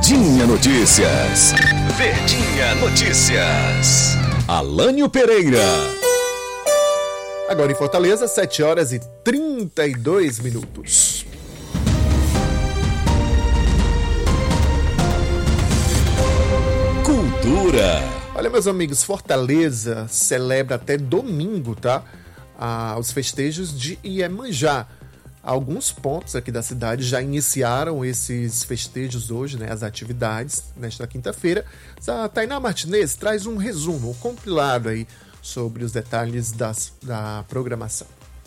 Verdinha Notícias. Verdinha Notícias. Alânio Pereira. Agora em Fortaleza, 7h32. Cultura. Olha, meus amigos, Fortaleza celebra até domingo, tá? Os festejos de Iemanjá. Alguns pontos aqui da cidade já iniciaram esses festejos hoje, né? As atividades nesta quinta-feira. A Tainá Martinez traz um resumo, um compilado aí sobre os detalhes da programação.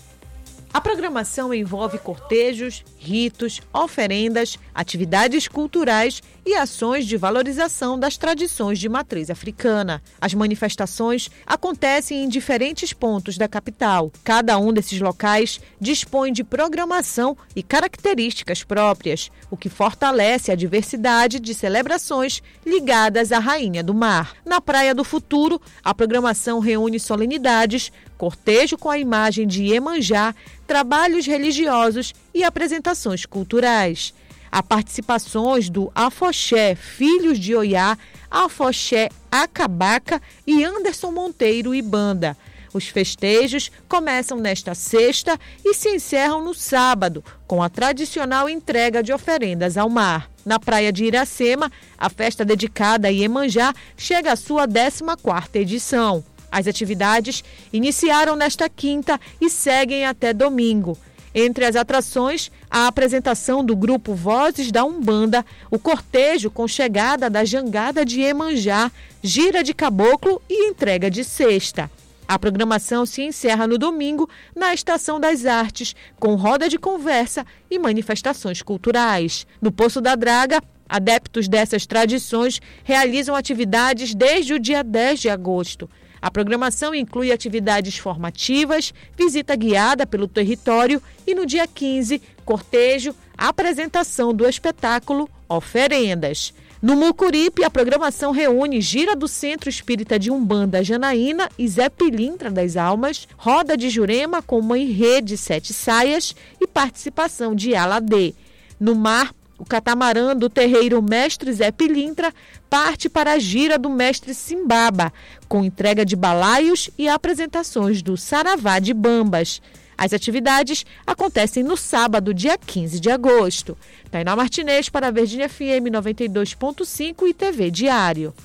A programação envolve cortejos, ritos, oferendas, atividades culturais e ações de valorização das tradições de matriz africana. As manifestações acontecem em diferentes pontos da capital. Cada um desses locais dispõe de programação e características próprias, o que fortalece a diversidade de celebrações ligadas à Rainha do Mar. Na Praia do Futuro, a programação reúne solenidades, cortejo com a imagem de Iemanjá, trabalhos religiosos e apresentações culturais. Há participações do Afoxé Filhos de Oiá, Afoxé Acabaca e Anderson Monteiro e Banda. Os festejos começam nesta sexta e se encerram no sábado, com a tradicional entrega de oferendas ao mar. Na praia de Iracema, a festa dedicada a Iemanjá chega à sua 14ª edição. As atividades iniciaram nesta quinta e seguem até domingo. Entre as atrações, a apresentação do grupo Vozes da Umbanda, o cortejo com chegada da jangada de Iemanjá, gira de caboclo e entrega de cesta. A programação se encerra no domingo na Estação das Artes, com roda de conversa e manifestações culturais. No Poço da Draga, adeptos dessas tradições realizam atividades desde o dia 10 de agosto. A programação inclui atividades formativas, visita guiada pelo território e, no dia 15, cortejo, apresentação do espetáculo Oferendas. No Mucuripe, a programação reúne gira do Centro Espírita de Umbanda Janaína e Zé Pilintra das Almas, roda de Jurema com Mãe Rede Sete Saias e participação de Aladê. No Mar, o catamarã do terreiro Mestre Zé Pilintra parte para a gira do Mestre Simbaba, com entrega de balaios e apresentações do Saravá de Bambas. As atividades acontecem no sábado, dia 15 de agosto. Tainá Martinez para a Verdinha FM 92.5 e TV Diário.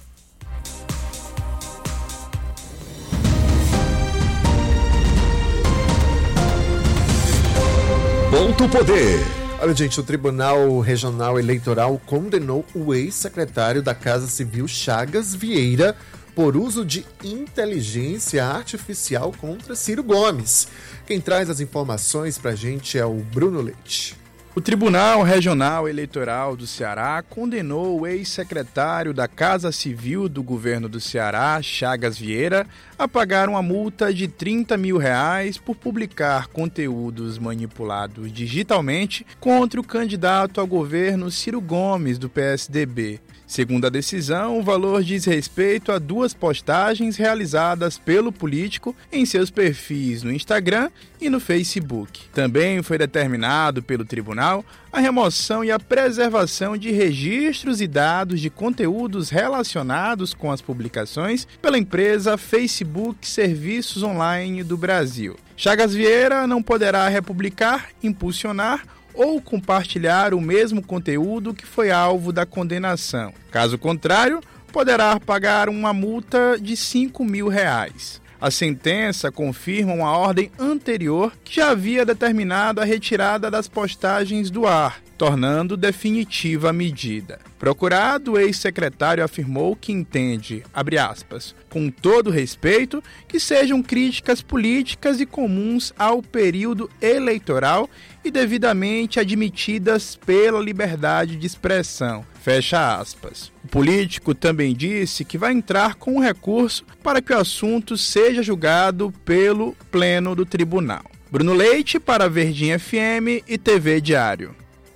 Ponto Poder. Olha, gente, o Tribunal Regional Eleitoral condenou o ex-secretário da Casa Civil, Chagas Vieira, por uso de inteligência artificial contra Ciro Gomes. Quem traz as informações pra gente é o Bruno Leite. O Tribunal Regional Eleitoral do Ceará condenou o ex-secretário da Casa Civil do governo do Ceará, Chagas Vieira, a pagar uma multa de R$30 mil por publicar conteúdos manipulados digitalmente contra o candidato ao governo Ciro Gomes, do PSDB. Segundo a decisão, o valor diz respeito a 2 postagens realizadas pelo político em seus perfis no Instagram e no Facebook. Também foi determinado pelo tribunal a remoção e a preservação de registros e dados de conteúdos relacionados com as publicações pela empresa Facebook Serviços Online do Brasil. Chagas Vieira não poderá republicar, impulsionar ou compartilhar o mesmo conteúdo que foi alvo da condenação. Caso contrário, poderá pagar uma multa de R$5 mil. A sentença confirma uma ordem anterior que já havia determinado a retirada das postagens do ar, tornando definitiva a medida. Procurado, o ex-secretário afirmou que entende, abre aspas, com todo respeito, que sejam críticas políticas e comuns ao período eleitoral e devidamente admitidas pela liberdade de expressão. Fecha aspas. O político também disse que vai entrar com um recurso para que o assunto seja julgado pelo Pleno do Tribunal. Bruno Leite para a Verdinha FM e TV Diário.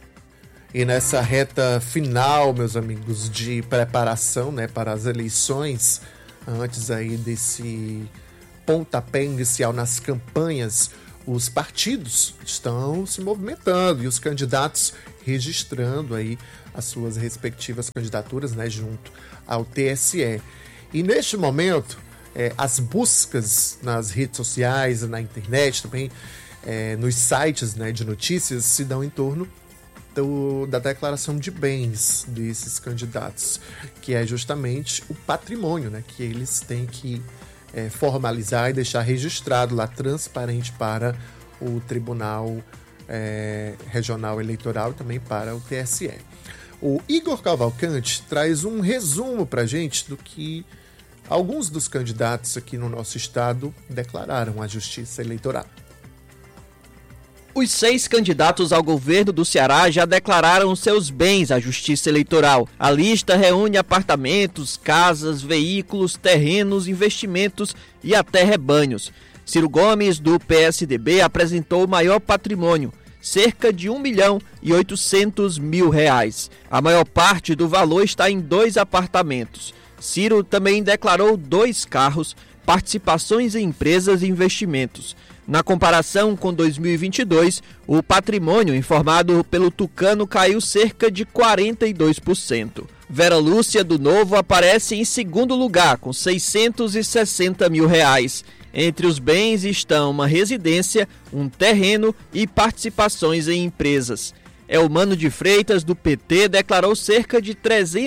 E nessa reta final, meus amigos, de preparação, né, para as eleições, antes aí desse pontapé inicial nas campanhas, os partidos estão se movimentando e os candidatos registrando aí as suas respectivas candidaturas, né, junto ao TSE. E neste momento, as buscas nas redes sociais, na internet também, nos sites, né, de notícias, se dão em torno da declaração de bens desses candidatos, que é justamente o patrimônio, né, que eles têm que formalizar e deixar registrado lá, transparente para o Tribunal Regional Eleitoral e também para o TSE. O Igor Cavalcante traz um resumo para a gente do que alguns dos candidatos aqui no nosso estado declararam à Justiça Eleitoral. Os 6 candidatos ao governo do Ceará já declararam seus bens à Justiça Eleitoral. A lista reúne apartamentos, casas, veículos, terrenos, investimentos e até rebanhos. Ciro Gomes, do PSDB, apresentou o maior patrimônio, cerca de R$1.800.000. A maior parte do valor está em 2 apartamentos. Ciro também declarou 2 carros, participações em empresas e investimentos. Na comparação com 2022, o patrimônio informado pelo Tucano caiu cerca de 42%. Vera Lúcia, do Novo, aparece em segundo lugar, com R$660.000. Entre os bens estão uma residência, um terreno e participações em empresas. Elmano de Freitas, do PT, declarou cerca de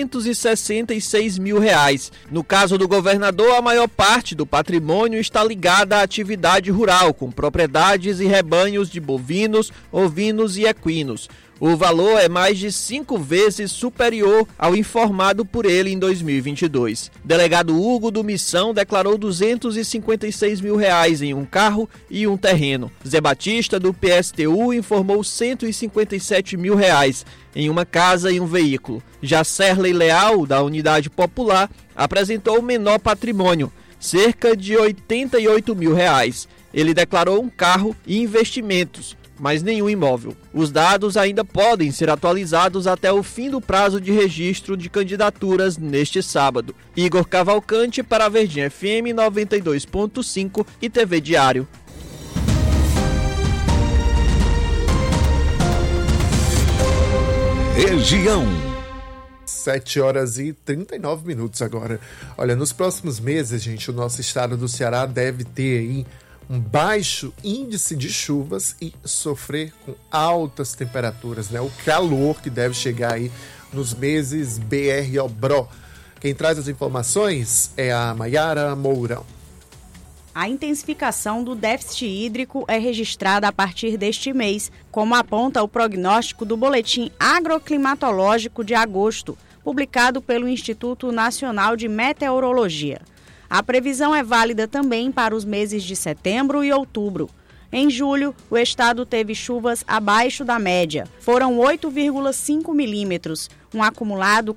R$366.000. No caso do governador, a maior parte do patrimônio está ligada à atividade rural, com propriedades e rebanhos de bovinos, ovinos e equinos. O valor é mais de 5 vezes superior ao informado por ele em 2022. Delegado Hugo do Missão declarou R$256.000 em um carro e um terreno. Zé Batista, do PSTU, informou R$157.000 em uma casa e um veículo. Já Serley Leal, da Unidade Popular, apresentou o menor patrimônio, cerca de R$88.000. Ele declarou um carro e investimentos, mas nenhum imóvel. Os dados ainda podem ser atualizados até o fim do prazo de registro de candidaturas neste sábado. Igor Cavalcante para a Verdinha FM 92.5 e TV Diário. Região. 7h39 agora. Olha, nos próximos meses, gente, o nosso estado do Ceará deve ter aí um baixo índice de chuvas e sofrer com altas temperaturas, né? O calor que deve chegar aí nos meses BR-OBRO. Quem traz as informações é a Maiara Mourão. A intensificação do déficit hídrico é registrada a partir deste mês, como aponta o prognóstico do Boletim Agroclimatológico de agosto, publicado pelo Instituto Nacional de Meteorologia. A previsão é válida também para os meses de setembro e outubro. Em julho, o estado teve chuvas abaixo da média. Foram 8,5 milímetros, um acumulado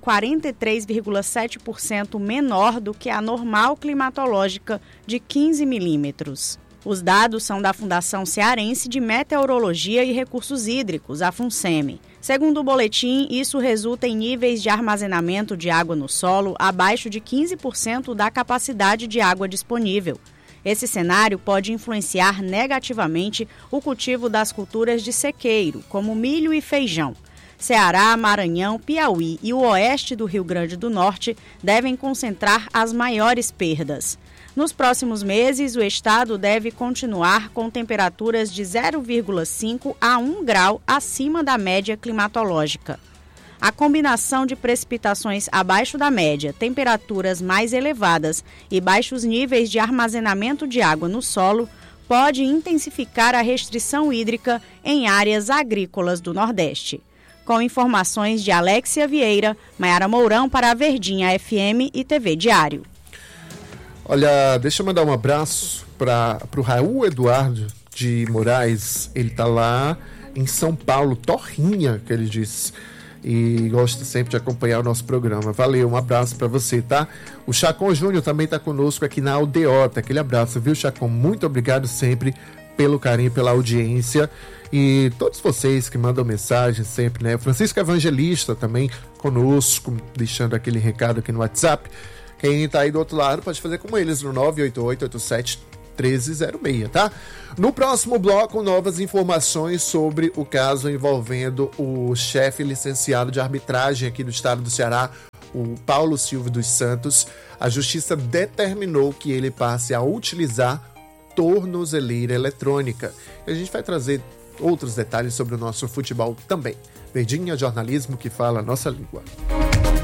43,7% menor do que a normal climatológica de 15 milímetros. Os dados são da Fundação Cearense de Meteorologia e Recursos Hídricos, a FUNSEMI. Segundo o boletim, isso resulta em níveis de armazenamento de água no solo abaixo de 15% da capacidade de água disponível. Esse cenário pode influenciar negativamente o cultivo das culturas de sequeiro, como milho e feijão. Ceará, Maranhão, Piauí e o oeste do Rio Grande do Norte devem concentrar as maiores perdas. Nos próximos meses, o estado deve continuar com temperaturas de 0,5 a 1 grau acima da média climatológica. A combinação de precipitações abaixo da média, temperaturas mais elevadas e baixos níveis de armazenamento de água no solo pode intensificar a restrição hídrica em áreas agrícolas do Nordeste. Com informações de Alexia Vieira, Maiara Mourão para a Verdinha FM e TV Diário. Olha, deixa eu mandar um abraço para o Raul Eduardo de Moraes. Ele está lá em São Paulo, Torrinha, que ele disse. E gosta sempre de acompanhar o nosso programa. Valeu, um abraço para você, tá? O Chacon Júnior também está conosco aqui na Aldeota. Aquele abraço, viu, Chacon? Muito obrigado sempre pelo carinho, pela audiência. E todos vocês que mandam mensagem sempre, né? Francisco Evangelista também conosco, deixando aquele recado aqui no WhatsApp. Quem está aí do outro lado pode fazer como eles no 988-87-13 1306, tá? No próximo bloco, novas informações sobre o caso envolvendo o chefe licenciado de arbitragem aqui do estado do Ceará, o Paulo Silva dos Santos. A justiça determinou que ele passe a utilizar tornozeleira eletrônica. E a gente vai trazer outros detalhes sobre o nosso futebol também. Verdinha, jornalismo que fala a nossa língua.